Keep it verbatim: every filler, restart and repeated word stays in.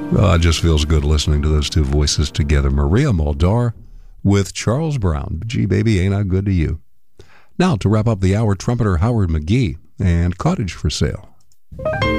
Oh, it just feels good listening to those two voices together. Maria Muldaur with Charles Brown. Gee, baby, ain't I good to you? Now, to wrap up the hour, trumpeter Howard McGhee and Cottage for Sale.